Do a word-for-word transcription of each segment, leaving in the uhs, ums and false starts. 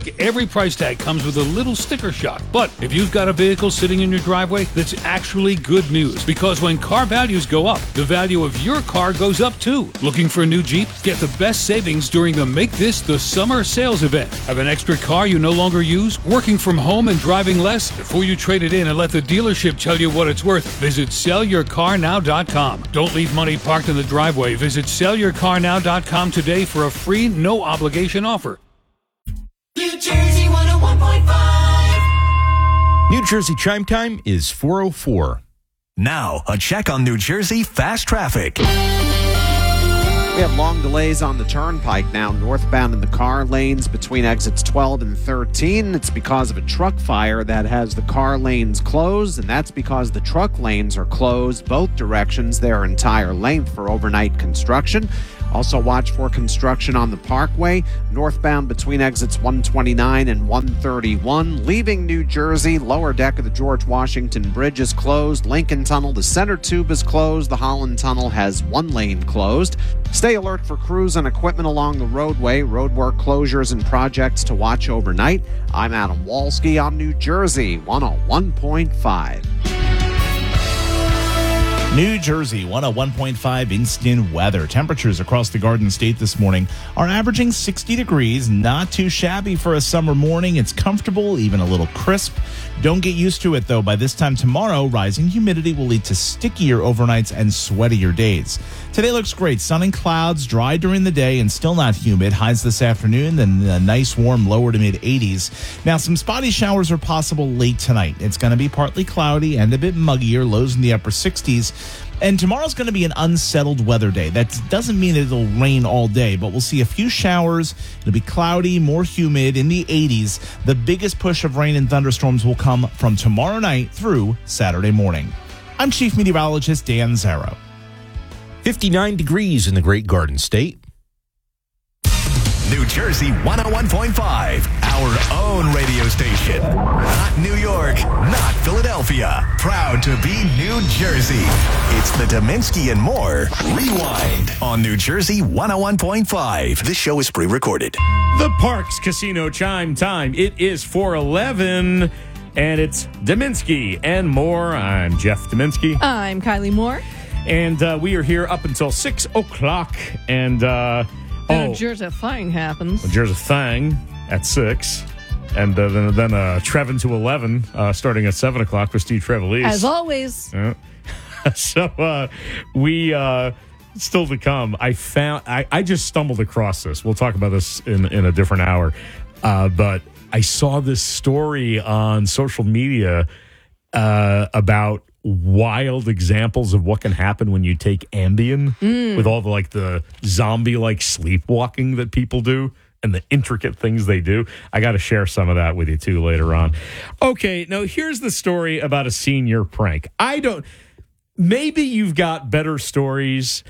like every price tag comes with a little sticker shock. But if you've got a vehicle sitting in your driveway, that's actually good news. Because when car values go up, the value of your car goes up too. Looking for a new Jeep? Get the best savings during the Make This the Summer sales event. Have an extra car you no longer use? Working from home and driving less? Before you trade it in and let the dealership tell you what it's worth, visit sell your car now dot com. Don't leave money parked in the driveway. Visit sell your car now dot com today for a free, no obligation offer. New Jersey one oh one point five. New Jersey chime time is four oh four. Now, a check on New Jersey fast traffic. We have long delays on the turnpike now, northbound in the car lanes between exits twelve and thirteen. It's because of a truck fire that has the car lanes closed, and that's because the truck lanes are closed both directions their entire length for overnight construction. Also watch for construction on the Parkway, northbound between exits one twenty-nine and one thirty-one. Leaving New Jersey, lower deck of the George Washington Bridge is closed. Lincoln Tunnel, the center tube is closed. The Holland Tunnel has one lane closed. Stay alert for crews and equipment along the roadway. Roadwork closures and projects to watch overnight. I'm Adam Walski on New Jersey one oh one point five. New Jersey one oh one point five instant weather. Temperatures across the Garden State this morning are averaging sixty degrees. Not too shabby for a summer morning. It's comfortable, even a little crisp. Don't get used to it, though. By this time tomorrow, rising humidity will lead to stickier overnights and sweatier days. Today looks great. Sun and clouds, dry during the day and still not humid. Highs this afternoon, then a nice warm lower to mid eighties. Now, some spotty showers are possible late tonight. It's going to be partly cloudy and a bit muggier, lows in the upper sixties. And tomorrow's going to be an unsettled weather day. That doesn't mean it'll rain all day, but we'll see a few showers. It'll be cloudy, more humid, in the eighties. The biggest push of rain and thunderstorms will come from tomorrow night through Saturday morning. I'm Chief Meteorologist Dan Zarrow. fifty-nine degrees in the Great Garden State. New Jersey one oh one point five, our own radio station. Not New York, not Philadelphia. Proud to be New Jersey. It's the Dominski and More Rewind on New Jersey one oh one point five. This show is pre-recorded. The Parks Casino chime time. It is four eleven, and it's Dominski and More. I'm Jeff Dominski. I'm Kylie Moore. And uh, we are here up until six o'clock. And, uh, Then oh. a Jersey thing happens. A Jersey thing at six. And uh, then, then uh, Trevin to eleven, uh, starting at seven o'clock with Steve Trevelise. As always. Yeah. so uh, we, uh, still to come, I found, I, I just stumbled across this. We'll talk about this in, in a different hour. Uh, but I saw this story on social media uh, about wild examples of what can happen when you take Ambien mm. with all the like the zombie like sleepwalking that people do and the intricate things they do. I got to share some of that with you too later on. Okay, now here's the story about a senior prank. I don't maybe you've got better stories.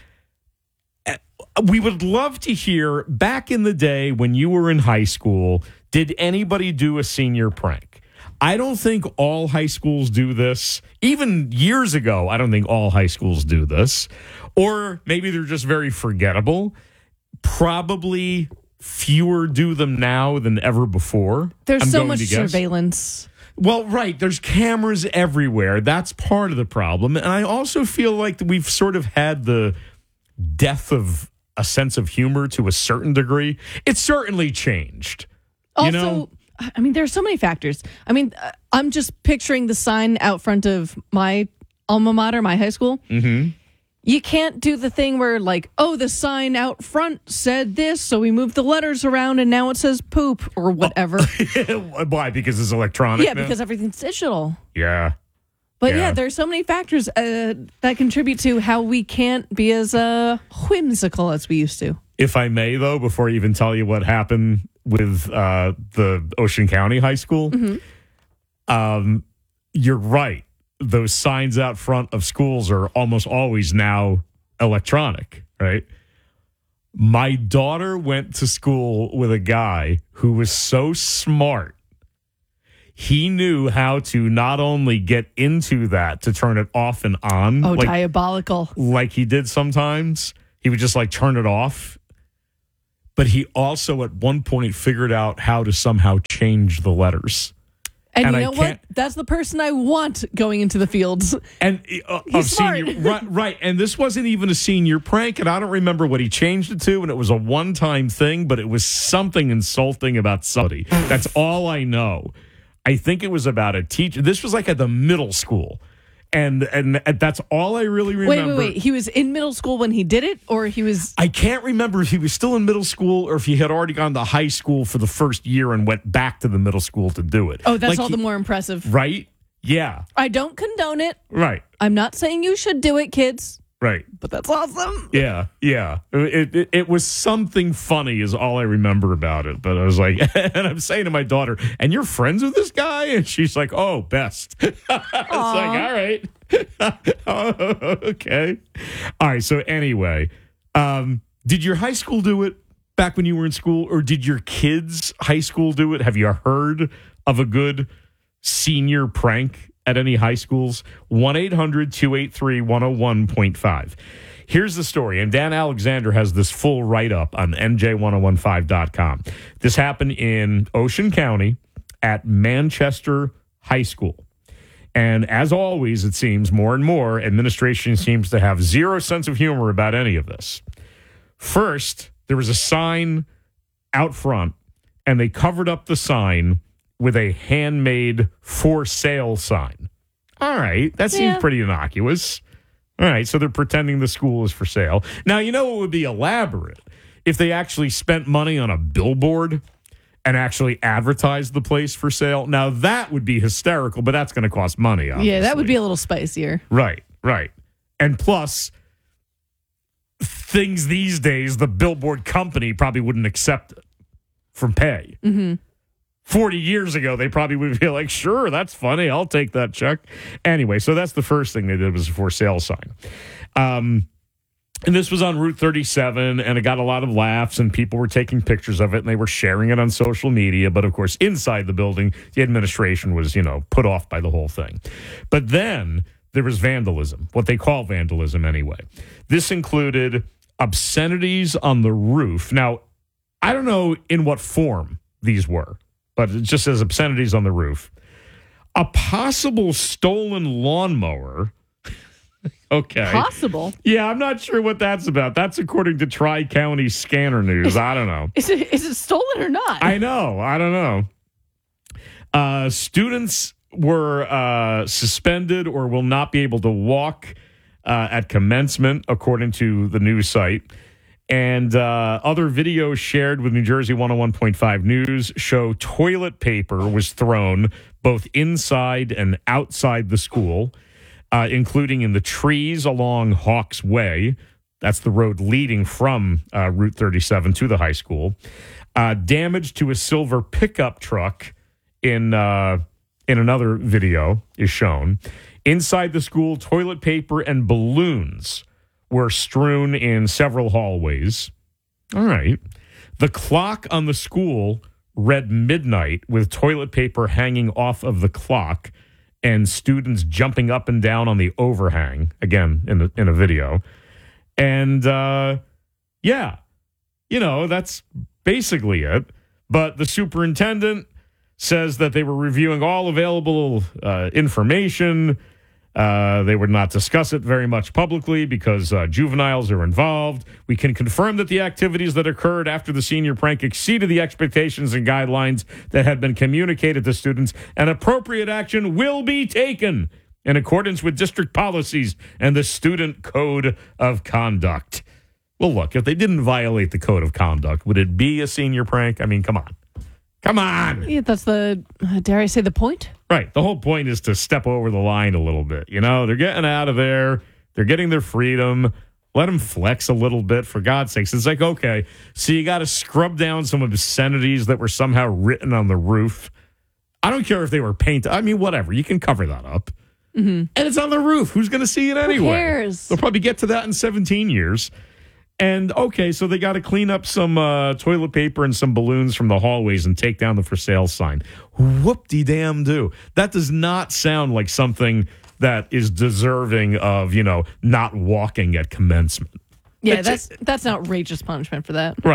We would love to hear back in the day when you were in high school, did anybody do a senior prank? I don't think all high schools do this. Even years ago, I don't think all high schools do this. Or maybe they're just very forgettable. Probably fewer do them now than ever before. There's I'm so going much to guess. surveillance. Well, right. There's cameras everywhere. That's part of the problem. And I also feel like we've sort of had the death of a sense of humor to a certain degree. It's certainly changed. Also, you know? I mean, there's so many factors. I mean, I'm just picturing the sign out front of my alma mater, my high school. Mm-hmm. You can't do the thing where, like, oh, the sign out front said this, so we moved the letters around and now it says poop or whatever. Why? Because it's electronic Yeah, now? because everything's digital. Yeah. But yeah, Yeah. there's so many factors uh, that contribute to how we can't be as uh, whimsical as we used to. If I may, though, before I even tell you what happened with uh, the Ocean County High School, Mm-hmm. um, you're right. Those signs out front of schools are almost always now electronic, right? My daughter went to school with a guy who was so smart. He knew how to not only get into that to turn it off and on. Oh, like, diabolical. like he did sometimes. He would just like turn it off. but he also at one point figured out how to somehow change the letters. And, And you I know what? can't- That's the person I want going into the fields. And uh, He's of smart. senior, right, right, and this wasn't even a senior prank, and I don't remember what he changed it to, and it was a one-time thing, but it was something insulting about somebody. That's all I know. I think it was about a teacher. This was like at the middle school, and and that's all I really remember. Wait, wait, wait. He was in middle school when he did it, or he was. I can't remember if he was still in middle school or if he had already gone to high school for the first year and went back to the middle school to do it. Oh, that's Like all he- the more impressive. Right? Yeah. I don't condone it. Right. I'm not saying you should do it, kids, Right. but that's awesome. Yeah, yeah. It, it it was something funny is all I remember about it. But I was like, and I'm saying to my daughter, and you're friends with this guy? And she's like, oh, best. I was like, all right. Oh, okay. All right. So anyway, um, did your high school do it back when you were in school? Or did your kids' high school do it? Have you heard of a good senior prank at any high schools? one eight hundred two eight three one oh one point five. Here's the story, and Dan Alexander has this full write-up on N J ten fifteen dot com. This happened in Ocean County at Manchester High School. And as always, it seems more and more, administration seems to have zero sense of humor about any of this. First, there was a sign out front, and they covered up the sign with a handmade for sale sign. All right, that seems Yeah. pretty innocuous. All right, so they're pretending the school is for sale. Now, you know what would be elaborate? If they actually spent money on a billboard and actually advertised the place for sale. Now, that would be hysterical, but that's going to cost money, obviously. Yeah, that would be a little spicier. Right, right. And plus, things these days, the billboard company probably wouldn't accept it from pay. Mm-hmm. forty years ago, they probably would be like, sure, that's funny. I'll take that check. Anyway, so that's the first thing they did was a for sale sign. Um, and this was on Route thirty-seven, and it got a lot of laughs, and people were taking pictures of it, and they were sharing it on social media. But, of course, inside the building, the administration was, you know, put off by the whole thing. But then there was vandalism, what they call vandalism anyway. This included obscenities on the roof. Now, I don't know in what form these were, but it just says obscenities on the roof. A possible stolen lawnmower. Okay. Possible. Yeah, I'm not sure what that's about. That's according to Tri-County Scanner News. I don't know. Is it is it stolen or not? I know. I don't know. Uh, students were uh, suspended or will not be able to walk uh, at commencement, according to the news site. And uh, other videos shared with New Jersey one oh one point five News show toilet paper was thrown both inside and outside the school, uh, including in the trees along Hawks Way. That's the road leading from uh, Route thirty-seven to the high school. Uh, damage to a silver pickup truck in uh, in another video is shown. Inside the school, toilet paper and balloons were strewn in several hallways. All right. The clock on the school read midnight with toilet paper hanging off of the clock and students jumping up and down on the overhang, again, in, the, in a video. And, uh, yeah, you know, that's basically it. But the superintendent says that they were reviewing all available uh, information. Uh, they would not discuss it very much publicly because uh, juveniles are involved. We can confirm that the activities that occurred after the senior prank exceeded the expectations and guidelines that had been communicated to students, and appropriate action will be taken in accordance with district policies and the student code of conduct. Well, look, if they didn't violate the code of conduct, would it be a senior prank? I mean, come on. Come on. Yeah, that's the, uh, dare I say, the point? Right. The whole point is to step over the line a little bit. You know, they're getting out of there. They're getting their freedom. Let them flex a little bit, for God's sakes. It's like, okay, so you got to scrub down some obscenities that were somehow written on the roof. I don't care if they were painted. I mean, whatever. You can cover that up. Mm-hmm. And it's on the roof. Who's going to see it anyway? Who cares? They'll probably get to that in seventeen years. And, okay, so they got to clean up some uh, toilet paper and some balloons from the hallways and take down the for sale sign. Whoop-de-damn-do. That does not sound like something that is deserving of, you know, not walking at commencement. Yeah, It's- that's that's an outrageous punishment for that. Right.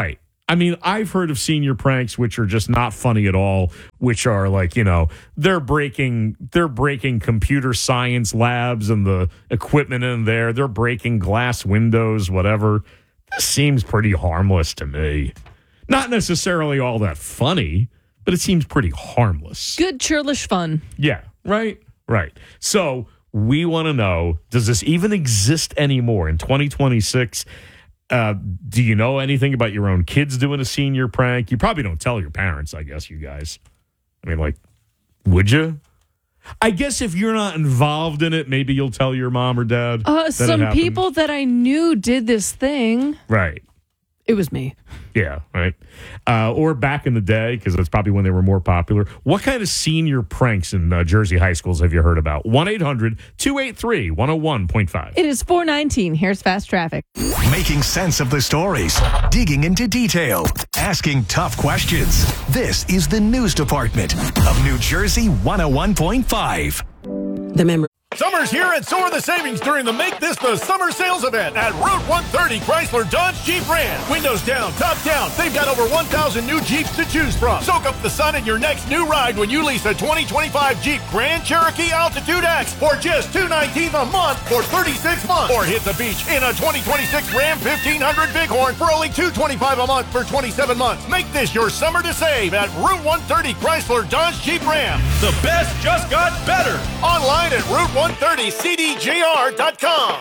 I mean, I've heard of senior pranks which are just not funny at all, which are like, you know, they're breaking they're breaking computer science labs and the equipment in there. They're breaking glass windows, whatever. This seems pretty harmless to me. Not necessarily all that funny, but it seems pretty harmless. Good churlish fun. Yeah, right? Right. So we want to know, does this even exist anymore in twenty twenty-six? Uh, do you know anything about your own kids doing a senior prank? You probably don't tell your parents, I guess, you guys. I mean, like, would you? I guess if you're not involved in it, maybe you'll tell your mom or dad. Uh, that it some happened. people that I knew did this thing. Right. It was me. Yeah, right. Uh, or back in the day, because that's probably when they were more popular. What kind of senior pranks in uh, Jersey high schools have you heard about? one eight hundred two eight three one oh one point five. It is four nineteen. Here's Fast Traffic. Making sense of the stories, digging into detail, asking tough questions. This is the news department of New Jersey one oh one point five. The member. Summer's here and so are the savings during the Make This the Summer Sales event at Route one thirty Chrysler Dodge Jeep Ram. Windows down, top down. They've got over one thousand new Jeeps to choose from. Soak up the sun in your next new ride when you lease a twenty twenty-five Jeep Grand Cherokee Altitude X for just two hundred nineteen dollars a month for thirty-six months. Or hit the beach in a twenty twenty-six Ram fifteen hundred Bighorn for only two hundred twenty-five dollars a month for twenty-seven months. Make this your summer to save at Route one thirty Chrysler Dodge Jeep Ram. The best just got better. Online at Route one thirty C D J R dot com.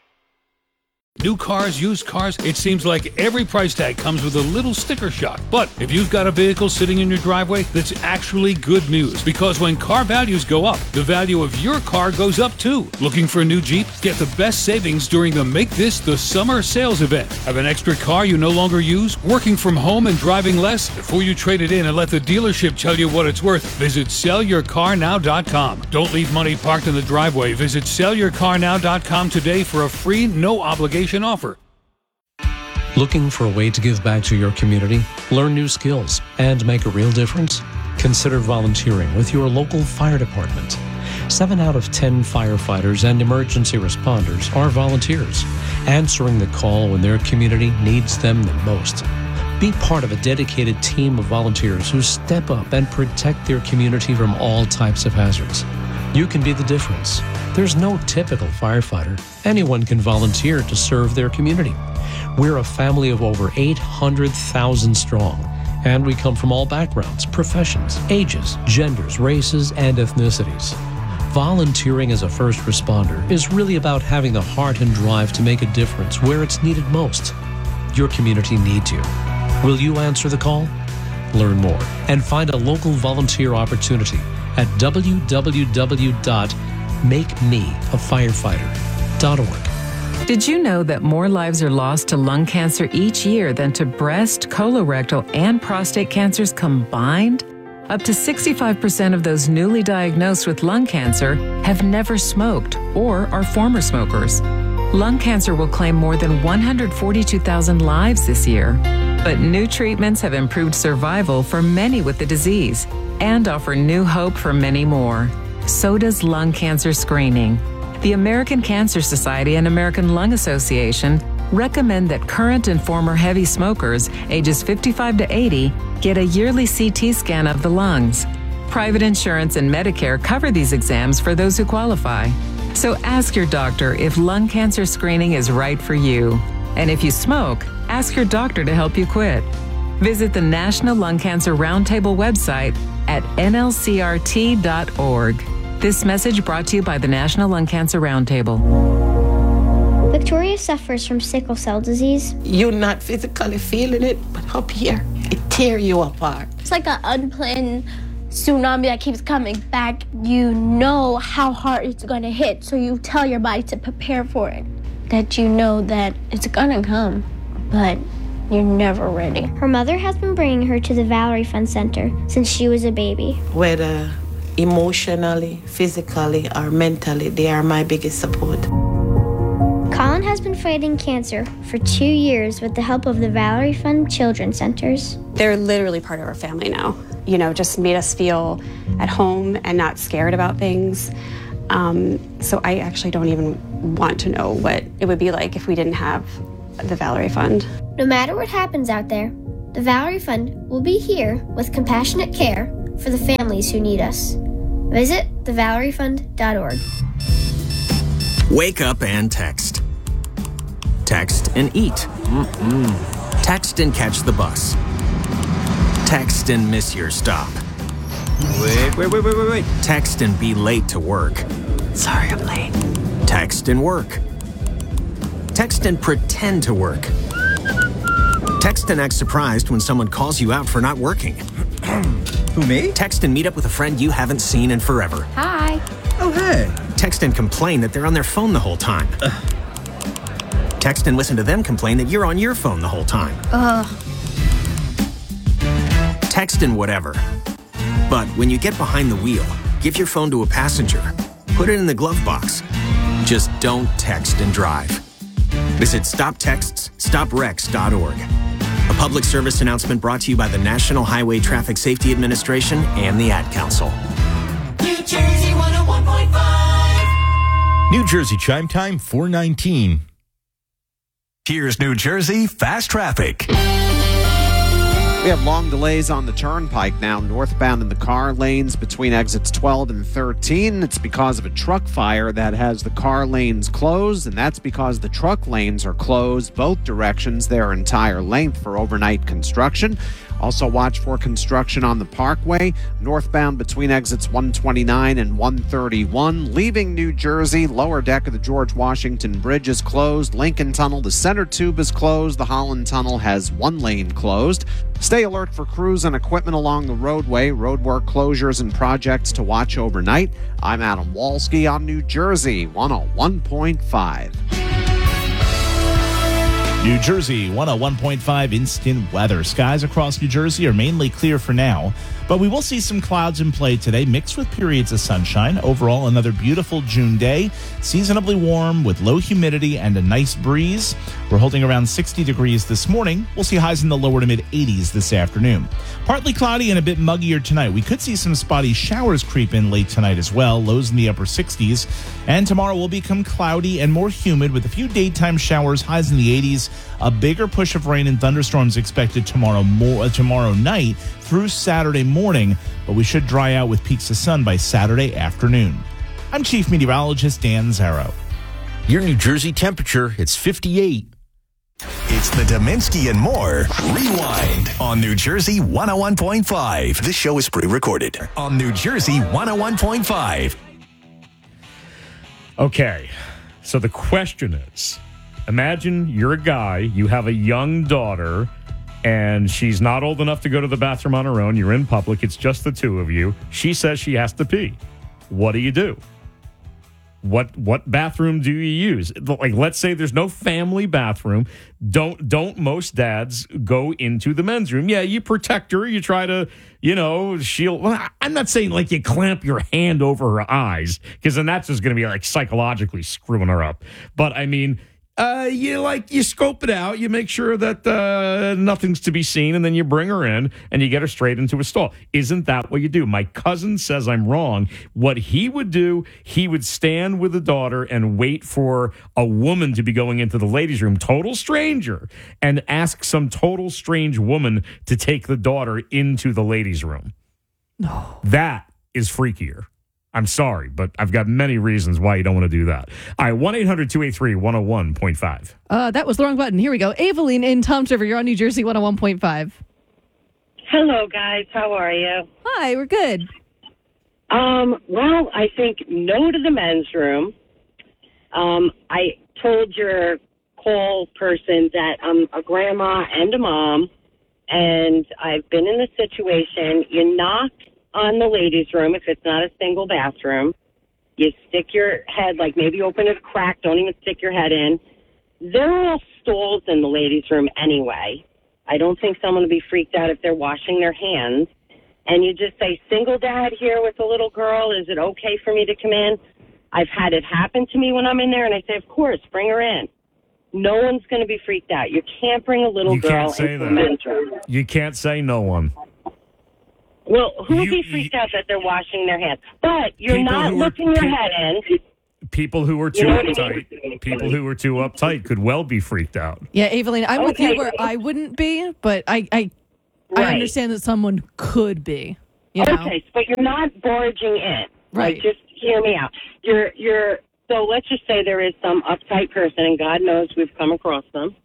New cars, used cars, it seems like every price tag comes with a little sticker shock. But if you've got a vehicle sitting in your driveway, that's actually good news. Because when car values go up, the value of your car goes up too. Looking for a new Jeep? Get the best savings during the Make This the Summer Sales event. Have an extra car you no longer use? Working from home and driving less? Before you trade it in and let the dealership tell you what it's worth, visit sell your car now dot com. Don't leave money parked in the driveway. Visit sell your car now dot com today for a free, no obligation offer. Looking for a way to give back to your community, learn new skills, and make a real difference? Consider volunteering with your local fire department. Seven out of ten firefighters and emergency responders are volunteers, answering the call when their community needs them the most. Be part of a dedicated team of volunteers who step up and protect their community from all types of hazards. You can be the difference. There's no typical firefighter. Anyone can volunteer to serve their community. We're a family of over eight hundred thousand strong, and we come from all backgrounds, professions, ages, genders, races, and ethnicities. Volunteering as a first responder is really about having the heart and drive to make a difference where it's needed most. Your community needs you. Will you answer the call? Learn more and find a local volunteer opportunity at w w w dot make me a firefighter dot org. Did you know that more lives are lost to lung cancer each year than to breast, colorectal, and prostate cancers combined? Up to sixty-five percent of those newly diagnosed with lung cancer have never smoked or are former smokers. Lung cancer will claim more than one hundred forty-two thousand lives this year. But new treatments have improved survival for many with the disease and offer new hope for many more. So does lung cancer screening. The American Cancer Society and American Lung Association recommend that current and former heavy smokers ages fifty-five to eighty get a yearly C T scan of the lungs. Private insurance and Medicare cover these exams for those who qualify. So ask your doctor if lung cancer screening is right for you. And if you smoke, ask your doctor to help you quit. Visit the National Lung Cancer Roundtable website at N L C R T dot org. This message brought to you by the National Lung Cancer Roundtable. Victoria suffers from sickle cell disease. You're not physically feeling it, but up here, it tears you apart. It's like an unplanned tsunami that keeps coming back. You know how hard it's going to hit, so you tell your body to prepare for it. That you know that it's going to come, but you're never ready. Her mother has been bringing her to the Valerie Fund Center since she was a baby. Whether emotionally, physically, or mentally, they are my biggest support. Colin has been fighting cancer for two years with the help of the Valerie Fund Children's Centers. They're literally part of our family now. You know, just made us feel at home and not scared about things. Um, so I actually don't even want to know what it would be like if we didn't have the Valerie Fund. No matter what happens out there, The Valerie Fund will be here with compassionate care for the families who need us. Visit the valerie fund dot org. Wake up and text. Text and eat. Mm-mm. Text and catch the bus. Text and miss your stop. Wait, wait, wait, wait, wait, wait. Text and be late to work. Sorry, I'm late. Text and work. Text and pretend to work. Text and act surprised when someone calls you out for not working. Who, me? Text and meet up with a friend you haven't seen in forever. Hi. Oh, hey. Text and complain that they're on their phone the whole time. Ugh. Text and listen to them complain that you're on your phone the whole time. Ugh. Text and whatever. But when you get behind the wheel, give your phone to a passenger. Put it in the glove box. Just don't text and drive. Visit stop texts stop wrecks dot org. A public service announcement brought to you by the National Highway Traffic Safety Administration and the Ad Council. New Jersey one oh one point five. New Jersey chime time four nineteen. Here's New Jersey Fast Traffic. We have long delays on the turnpike now, northbound in the car lanes between exits twelve and thirteen. It's because of a truck fire that has the car lanes closed, and that's because the truck lanes are closed both directions their entire length for overnight construction. Also watch for construction on the Parkway, northbound between exits one twenty-nine and one thirty-one. Leaving New Jersey, lower deck of the George Washington Bridge is closed. Lincoln Tunnel, the center tube is closed. The Holland Tunnel has one lane closed. Stay alert for crews and equipment along the roadway. Roadwork closures and projects to watch overnight. I'm Adam Walski on New Jersey one oh one point five. New Jersey one oh one point five instant weather. Skies across New Jersey are mainly clear for now, but we will see some clouds in play today, mixed with periods of sunshine. Overall, another beautiful June day, seasonably warm with low humidity and a nice breeze. We're holding around sixty degrees this morning. We'll see highs in the lower to mid eighties this afternoon. Partly cloudy and a bit muggier tonight. We could see some spotty showers creep in late tonight as well, lows in the upper sixties. And tomorrow will become cloudy and more humid with a few daytime showers, highs in the eighties. A bigger push of rain and thunderstorms expected tomorrow more, uh, tomorrow night through Saturday morning, but we should dry out with peaks of sun by Saturday afternoon. I'm Chief Meteorologist Dan Zarrow. Your New Jersey temperature, it's fifty-eight. It's the Dominski and More Rewind on New Jersey one oh one point five. This show is pre-recorded on New Jersey one oh one point five. Okay, so the question is, imagine you're a guy, you have a young daughter, and she's not old enough to go to the bathroom on her own. You're in public. It's just the two of you. She says she has to pee. What do you do? What what bathroom do you use? Like, let's say there's no family bathroom. Don't don't most dads go into the men's room? Yeah, you protect her. You try to, you know, shield. Well, I'm not saying like you clamp your hand over her eyes, because then that's just going to be like psychologically screwing her up. But I mean, Uh, you like you scope it out, you make sure that uh, nothing's to be seen, and then you bring her in and you get her straight into a stall. Isn't that what you do? My cousin says I'm wrong. What he would do, he would stand with the daughter and wait for a woman to be going into the ladies' room, total stranger, and ask some total strange woman to take the daughter into the ladies' room. No, that is freakier. I'm sorry, but I've got many reasons why you don't want to do that. All right, one eight hundred two eight three one oh one point five. Uh, that was the wrong button. Here we go. Aveline in Toms River. You're on New Jersey one oh one point five. Hello, guys. How are you? Hi, we're good. Um, well, I think no to the men's room. Um, I told your call person that I'm a grandma and a mom, and I've been in the situation. You knock on the ladies' room if it's not a single bathroom. You stick your head, like maybe open a crack, don't even stick your head in. There are all stalls in the ladies' room anyway. I don't think someone will be freaked out if they're washing their hands. And you just say, single dad here with a little girl, is it okay for me to come in? I've had it happen to me when I'm in there, and I say, of course, bring her in. No one's going to be freaked out. You can't bring a little You girl can't say into that. the men's room. You can't say no one. Well, who would You- be freaked out that they're washing their hands? But you're People not who are- looking your pe- head in. People who are too You know what I uptight, people who are too uptight could well be freaked out. Yeah, Aveline, I'm with Okay. you where I wouldn't be, but I, I I Right. understand that someone could be. You know? Okay, but you're not barging in. Right. Like, just hear me out. You're you're so let's just say there is some uptight person, and God knows we've come across them.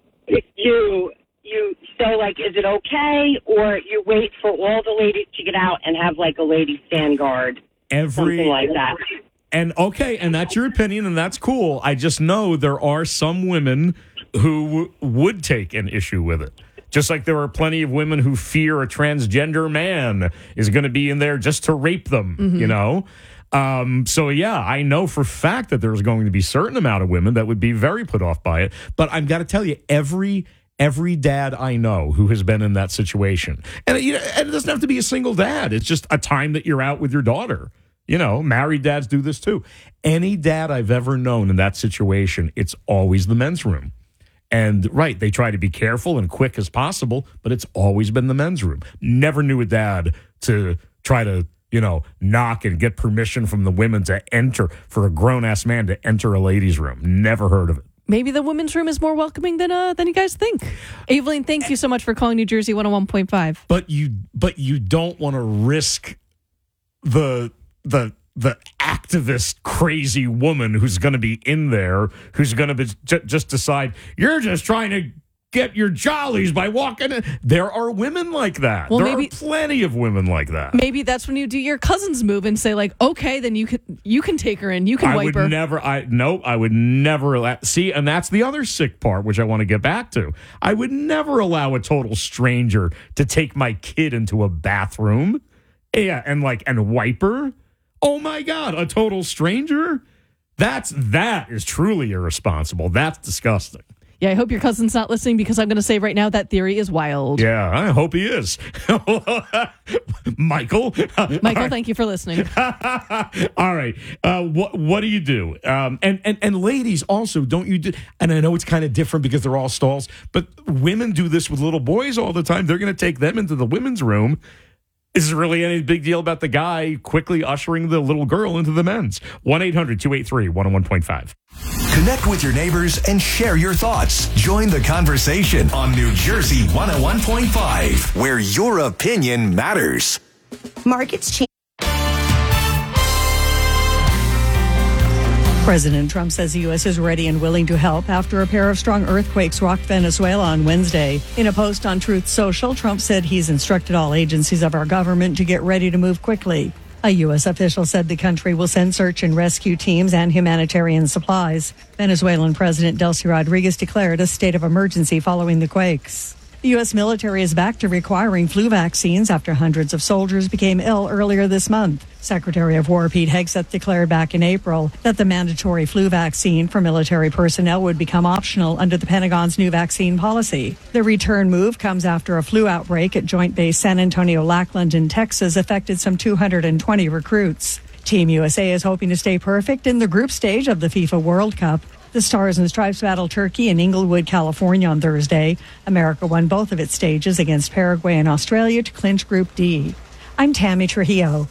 you you say like, is it okay, or you wait for all the ladies to get out and have like a lady stand guard, Every something like that. And okay, and that's your opinion, and that's cool. I just know there are some women who w- would take an issue with it. Just like there are plenty of women who fear a transgender man is going to be in there just to rape them, Mhm. you know? Um, so, yeah, I know for a fact that there's going to be a certain amount of women that would be very put off by it. But I've got to tell you, every every dad I know who has been in that situation, and, you know, and it doesn't have to be a single dad. It's just a time that you're out with your daughter. You know, married dads do this too. Any dad I've ever known in that situation, it's always the men's room. And, right, they try to be careful and quick as possible, but it's always been the men's room. Never knew a dad to try to, you know, knock and get permission from the women to enter, for a grown-ass man to enter a ladies' room. Never heard of it. Maybe the women's room is more welcoming than uh, than you guys think. Evelyn, thank you so much for calling New Jersey one oh one point five. But you, but you don't want to risk the the the activist crazy woman who's going to be in there, who's going to be j- just decide you're just trying to get your jollies by walking in. There are women like that. Well, there maybe- are plenty of women like that. Maybe that's when you do your cousin's move and say like, okay, then you can you can take her in, you can I wipe would her. never. I no. I would never allow. See, and that's the other sick part, which I want to get back to. I would never allow a total stranger to take my kid into a bathroom, yeah, and like and wipe her. Oh my God, a total stranger? That's that is truly irresponsible. That's disgusting. Yeah, I hope your cousin's not listening, because I'm going to say right now that theory is wild. Yeah, I hope he is. Michael. Michael, thank you for listening. All right. Uh, what what do you do? Um, and, and and ladies also, don't you do? And I know it's kind of different because they're all stalls, but women do this with little boys all the time. They're going to take them into the women's room. Is there really any big deal about the guy quickly ushering the little girl into the men's? one eight hundred two eight three one oh one point five. Connect with your neighbors and share your thoughts. Join the conversation on New Jersey one oh one point five, where your opinion matters. Markets change. President Trump says the U S is ready and willing to help after a pair of strong earthquakes rocked Venezuela on Wednesday. In a post on Truth Social, Trump said he's instructed all agencies of our government to get ready to move quickly. A U S official said the country will send search and rescue teams and humanitarian supplies. Venezuelan President Delcy Rodriguez declared a state of emergency following the quakes. The U S military is back to requiring flu vaccines after hundreds of soldiers became ill earlier this month. Secretary of War Pete Hegseth declared back in April that the mandatory flu vaccine for military personnel would become optional under the Pentagon's new vaccine policy. The return move comes after a flu outbreak at Joint Base San Antonio-Lackland in Texas affected some two hundred twenty recruits. Team U S A is hoping to stay perfect in the group stage of the FIFA World Cup. The Stars and Stripes battled Turkey in Inglewood, California on Thursday. America won both of its stages against Paraguay and Australia to clinch Group D. I'm Tammy Trujillo.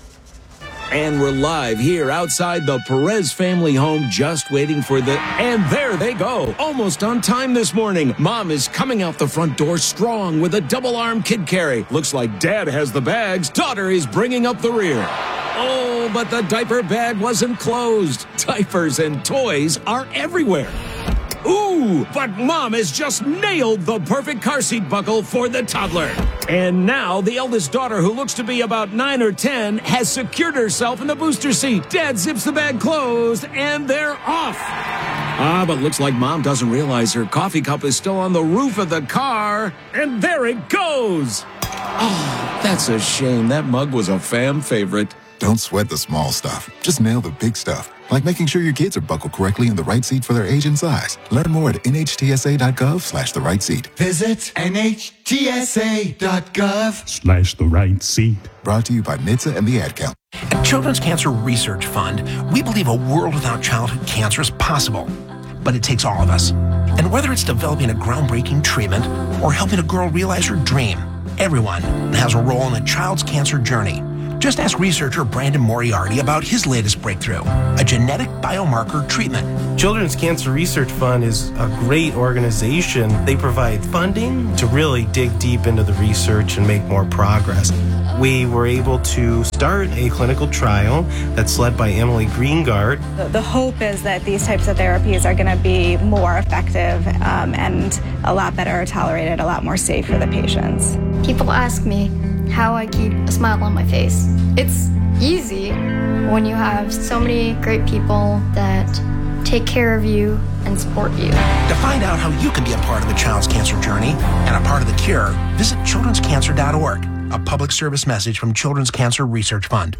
And we're live here outside the Perez family home, just waiting for the... And there they go. Almost on time this morning. Mom is coming out the front door strong with a double-arm kid carry. Looks like Dad has the bags. Daughter is bringing up the rear. Oh, but the diaper bag wasn't closed. Diapers and toys are everywhere. Ooh, but Mom has just nailed the perfect car seat buckle for the toddler. And now the eldest daughter, who looks to be about nine or ten, has secured herself in the booster seat. Dad zips the bag closed, and they're off. Ah, but looks like Mom doesn't realize her coffee cup is still on the roof of the car. And there it goes. Oh, that's a shame. That mug was a fam favorite. Don't sweat the small stuff. Just nail the big stuff, like making sure your kids are buckled correctly in the right seat for their age and size. Learn more at N H T S A dot gov slash the right seat. Visit N H T S A dot gov Slash the right seat. Brought to you by N H T S A and the Ad Council. At Children's Cancer Research Fund, we believe a world without childhood cancer is possible. But it takes all of us. And whether it's developing a groundbreaking treatment or helping a girl realize her dream, everyone has a role in a child's cancer journey. Just ask researcher Brandon Moriarty about his latest breakthrough, a genetic biomarker treatment. Children's Cancer Research Fund is a great organization. They provide funding to really dig deep into the research and make more progress. We were able to start a clinical trial that's led by Emily Greengard. The, the hope is that these types of therapies are going to be more effective um, and a lot better tolerated, a lot more safe for the patients. People ask me how I keep a smile on my face. It's easy when you have so many great people that take care of you and support you. To find out how you can be a part of the child's cancer journey and a part of the cure, visit children's cancer dot org, a public service message from Children's Cancer Research Fund.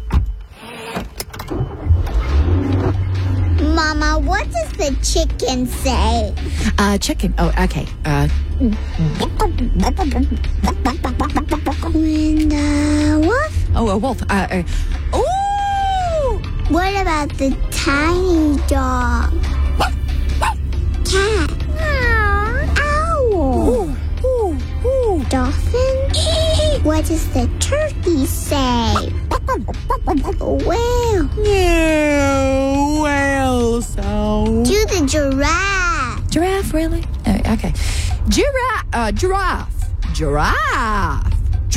Mama, what does the chicken say? Uh, chicken. Oh, okay. Uh. When the wolf? Oh, a wolf. Uh. uh Ooh! What about the tiny dog? Cat? Owl? Ooh, ooh, ooh. Dolphin? What does the turkey say? Whale? Yeah, whale sound. Do the giraffe. Giraffe, really? Oh, okay. Giraffe. Uh, giraffe. Giraffe.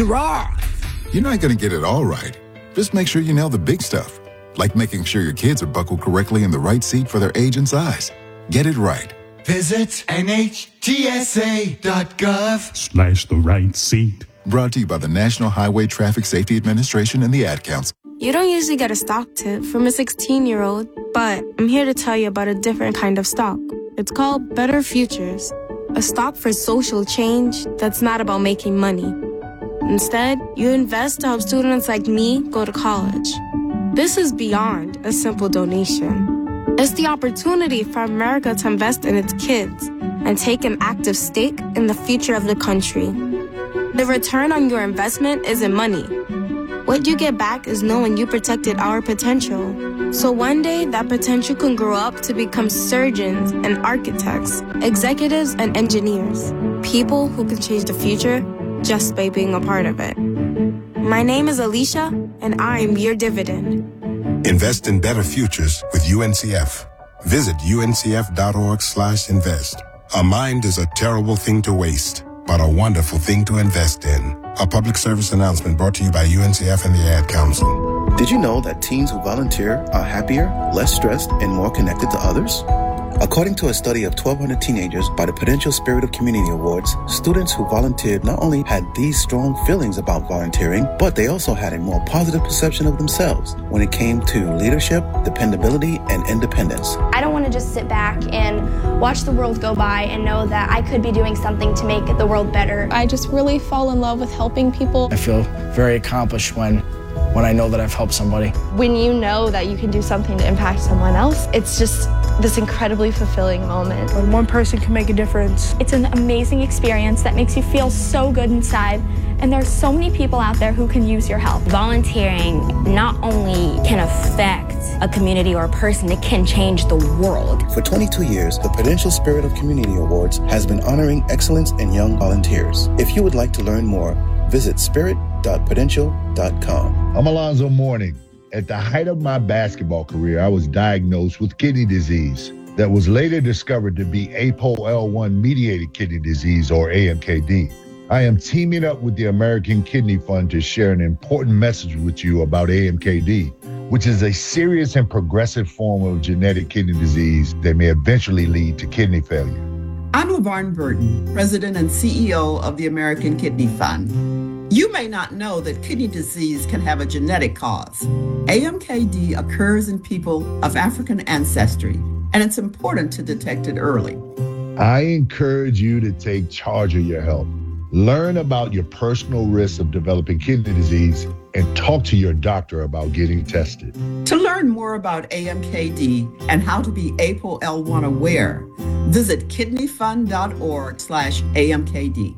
Giraffe. You're not going to get it all right. Just make sure you nail the big stuff, like making sure your kids are buckled correctly in the right seat for their age and size. Get it right. Visit N H T S A dot gov slash the right seat. Brought to you by the National Highway Traffic Safety Administration and the Ad Council. You don't usually get a stock tip from a sixteen-year-old, but I'm here to tell you about a different kind of stock. It's called Better Futures, a stock for social change that's not about making money. Instead, you invest to help students like me go to college. This is beyond a simple donation. It's the opportunity for America to invest in its kids and take an active stake in the future of the country. The return on your investment isn't money. What you get back is knowing you protected our potential. So one day, that potential can grow up to become surgeons and architects, executives and engineers, people who can change the future just by being a part of it. My name is Alicia, and I'm your dividend. Invest in better futures with U N C F. Visit U N C F dot org slash invest. A mind is a terrible thing to waste, but a wonderful thing to invest in. A public service announcement brought to you by U N C F and the Ad Council. Did you know that teens who volunteer are happier, less stressed, and more connected to others? According to a study of twelve hundred teenagers by the Prudential Spirit of Community Awards, students who volunteered not only had these strong feelings about volunteering, but they also had a more positive perception of themselves when it came to leadership, dependability, and independence. I don't want to just sit back and watch the world go by and know that I could be doing something to make the world better. I just really fall in love with helping people. I feel very accomplished when when I know that I've helped somebody. When you know that you can do something to impact someone else, it's just this incredibly fulfilling moment. When one person can make a difference. It's an amazing experience that makes you feel so good inside, and there's so many people out there who can use your help. Volunteering not only can affect a community or a person, it can change the world. For twenty-two years, the Prudential Spirit of Community Awards has been honoring excellence in young volunteers. If you would like to learn more, visit spirit dot prudential dot com. I'm Alonzo Mourning. At the height of my basketball career, I was diagnosed with kidney disease that was later discovered to be A P O L one mediated kidney disease, or A M K D. I am teaming up with the American Kidney Fund to share an important message with you about A M K D, which is a serious and progressive form of genetic kidney disease that may eventually lead to kidney failure. I'm LaVarn Burton, President and C E O of the American Kidney Fund. You may not know that kidney disease can have a genetic cause. A M K D occurs in people of African ancestry, and it's important to detect it early. I encourage you to take charge of your health. Learn about your personal risks of developing kidney disease and talk to your doctor about getting tested. To learn more about A M K D and how to be A P O L one aware, visit kidney fund dot org slash A M K D.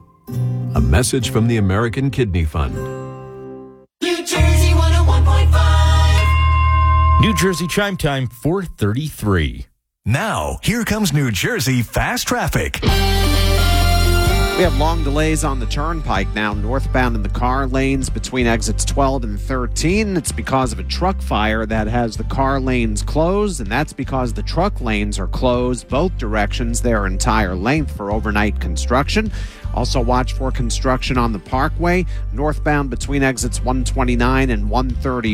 A message from the American Kidney Fund. New Jersey one oh one point five. New Jersey Chime Time, four thirty-three. Now, here comes New Jersey Fast Traffic. We have long delays on the turnpike now, northbound in the car lanes between exits twelve and thirteen. It's because of a truck fire that has the car lanes closed, and that's because the truck lanes are closed both directions their entire length for overnight construction. Also watch for construction on the Parkway, northbound between exits one twenty-nine and one thirty.